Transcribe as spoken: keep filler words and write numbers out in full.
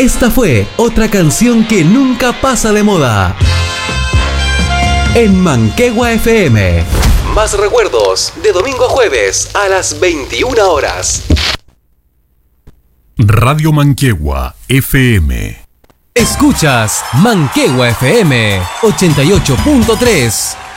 Esta fue otra canción que nunca pasa de moda. En Manquehue F M. Más recuerdos de domingo a jueves a las veintiuna horas. Radio Manquehue F M. Escuchas Manquehue F M ochenta y ocho punto tres.